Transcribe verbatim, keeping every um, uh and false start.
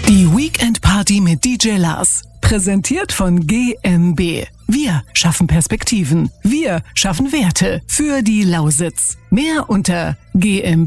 Die Weekend Party mit D J Lars. Präsentiert von G M B. Wir schaffen Perspektiven. Wir schaffen Werte für die Lausitz. Mehr unter g m